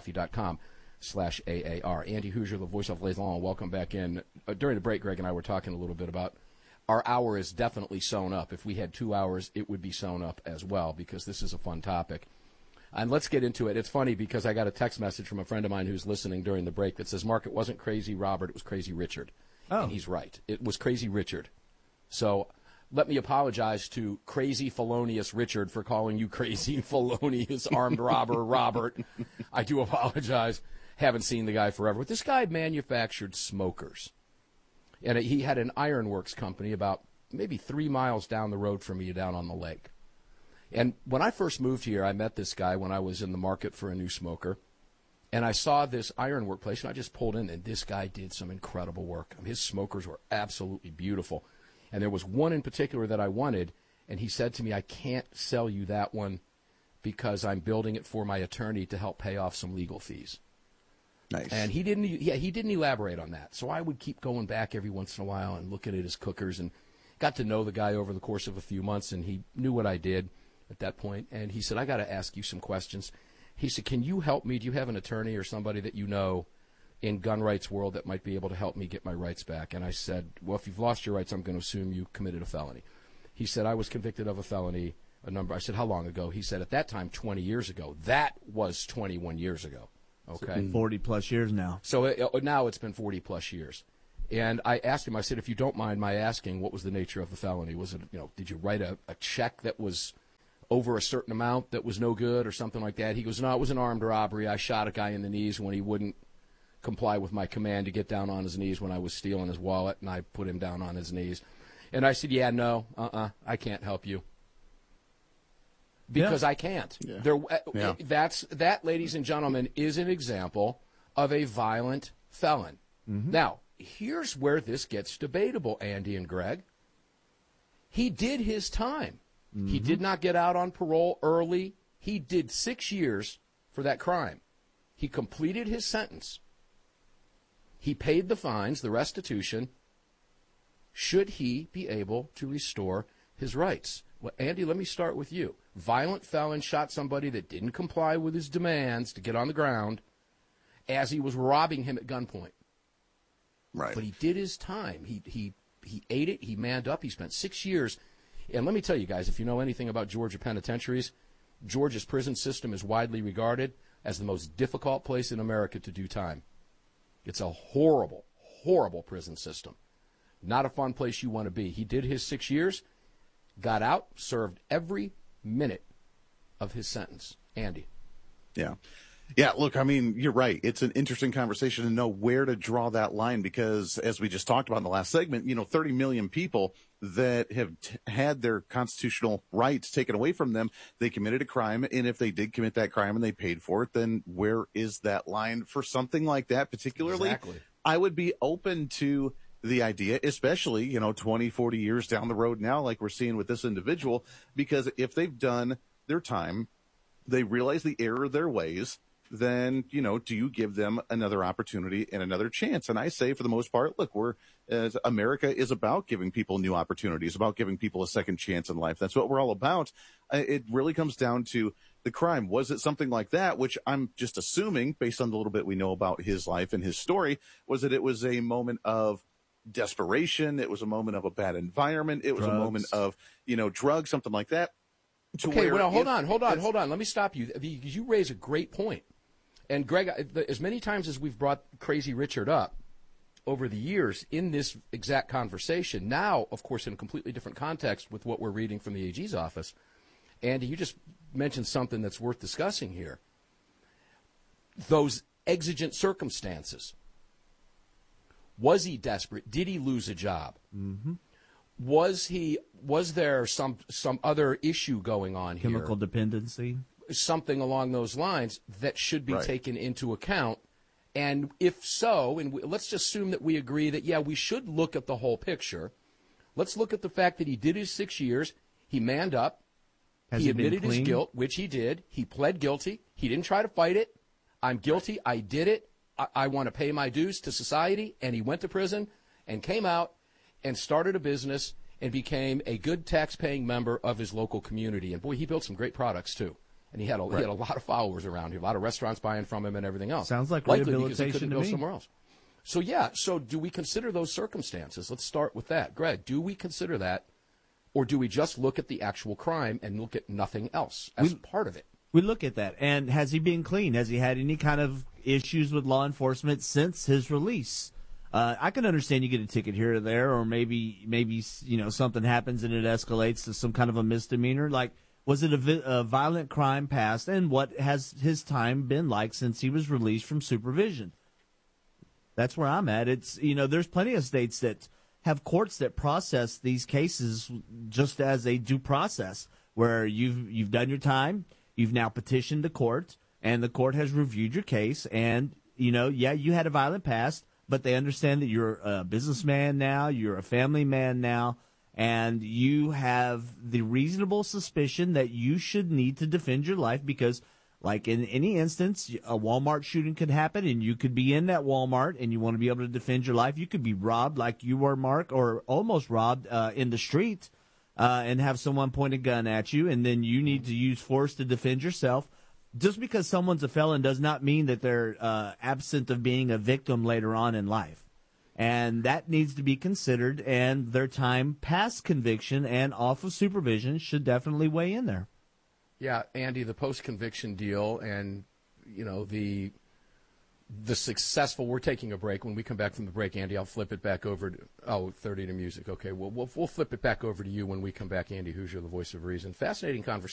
Blackoutcoffee.com/AAR. Andy Hoosier, the voice of Les Lons, welcome back in. During the break, Greg and I were talking a little bit about our hour is definitely sewn up. If we had 2 hours, it would be sewn up as well, because this is a fun topic. And let's get into it. It's funny because I got a text message from a friend of mine who's listening during the break that says, Mark, it wasn't Crazy Robert, it was Crazy Richard. Oh. And he's right. It was Crazy Richard. So let me apologize to Crazy Felonious Richard for calling you Crazy Felonious Armed Robber Robert. I do apologize. Haven't seen the guy forever. But this guy manufactured smokers. And he had an ironworks company about maybe 3 miles down the road from me down on the lake. And when I first moved here, I met this guy when I was in the market for a new smoker. And I saw this ironwork place, and I just pulled in, and this guy did some incredible work. I mean, his smokers were absolutely beautiful. And there was one in particular that I wanted, and he said to me, I can't sell you that one because I'm building it for my attorney to help pay off some legal fees. Nice. And he didn't elaborate on that. So I would keep going back every once in a while and looking at his cookers, and got to know the guy over the course of a few months, and he knew what I did at that point. And he said, I got to ask you some questions. He said, can you help me? Do you have an attorney or somebody that you know in gun rights world that might be able to help me get my rights back. And I said, well, if you've lost your rights, I'm going to assume you committed a felony. He said, I was convicted of a felony, I said, how long ago? He said, at that time, 20 years ago. That was 21 years ago. Okay. 40-plus years now. So now it's been 40-plus years. And I asked him, I said, if you don't mind my asking, what was the nature of the felony? Was it, did you write a check that was over a certain amount that was no good or something like that? He goes, no, it was an armed robbery. I shot a guy in the knees when he wouldn't comply with my command to get down on his knees when I was stealing his wallet, and I put him down on his knees. And I said, yeah, no, I can't help you. Because I can't. Yeah. That, ladies and gentlemen, is an example of a violent felon. Mm-hmm. Now, here's where this gets debatable, Andy and Greg. He did his time. Mm-hmm. He did not get out on parole early. He did 6 years for that crime. He completed his sentence. He paid the fines, the restitution. Should he be able to restore his rights? Well, Andy, let me start with you. Violent felon shot somebody that didn't comply with his demands to get on the ground as he was robbing him at gunpoint. Right. But he did his time. He ate it. He manned up. He spent 6 years. And let me tell you guys, if you know anything about Georgia penitentiaries, Georgia's prison system is widely regarded as the most difficult place in America to do time. It's a horrible, horrible prison system. Not a fun place you want to be. He did his 6 years, got out, served every minute of his sentence. Andy. Yeah. Yeah, look, I mean, you're right. It's an interesting conversation to know where to draw that line because, as we just talked about in the last segment, 30 million people that have had their constitutional rights taken away from them, they committed a crime, and if they did commit that crime and they paid for it, then where is that line for something like that particularly? Exactly. I would be open to the idea, especially, 20, 40 years down the road now, like we're seeing with this individual, because if they've done their time, they realize the error of their ways, then, do you give them another opportunity and another chance? And I say, for the most part, look, America is about giving people new opportunities, about giving people a second chance in life. That's what we're all about. It really comes down to the crime. Was it something like that, which I'm just assuming, based on the little bit we know about his life and his story, was that it was a moment of desperation, it was a moment of a bad environment, it was a moment of, drugs, something like that. Okay, well, hold on. Let me stop you. You raise a great point. And, Greg, as many times as we've brought Crazy Richard up over the years in this exact conversation, now, of course, in a completely different context with what we're reading from the AG's office, Andy, you just mentioned something that's worth discussing here. Those exigent circumstances. Was he desperate? Did he lose a job? Mm-hmm. Was there some other issue going on here? Chemical dependency? Something along those lines that should be taken into account. And if so, let's just assume that we agree that, yeah, we should look at the whole picture. Let's look at the fact that he did his 6 years. He manned up. He admitted his guilt, which he did. He pled guilty. He didn't try to fight it. I'm guilty. I did it. I want to pay my dues to society. And he went to prison and came out and started a business and became a good tax-paying member of his local community. And, boy, he built some great products, too. And he had a lot of followers around here, a lot of restaurants buying from him and everything else. Sounds like likely rehabilitation because he couldn't to go me. somewhere else. So do we consider those circumstances? Let's start with that. Greg, do we consider that, or do we just look at the actual crime and look at nothing else as part of it? We look at that. And has he been clean? Has he had any kind of issues with law enforcement since his release? I can understand you get a ticket here or there, or maybe something happens and it escalates to some kind of a misdemeanor. Like, was it a violent crime past, and what has his time been like since he was released from supervision? That's where I'm at. It's there's plenty of states that have courts that process these cases just as a due process, where you've done your time, you've now petitioned the court, and the court has reviewed your case, and you had a violent past, but they understand that you're a businessman now, you're a family man now, and you have the reasonable suspicion that you should need to defend your life because, like in any instance, a Walmart shooting could happen and you could be in that Walmart and you want to be able to defend your life. You could be robbed like you were, Mark, or almost robbed in the street and have someone point a gun at you, and then you need to use force to defend yourself. just because someone's a felon does not mean that they're absent of being a victim later on in life. And that needs to be considered, and their time past conviction and off of supervision should definitely weigh in there. Yeah, Andy, the post-conviction deal and, the successful – we're taking a break. When we come back from the break, Andy, I'll flip it back over to – 30 to music. Okay, we'll flip it back over to you when we come back. Andy Hoosier, the voice of reason. Fascinating conversation.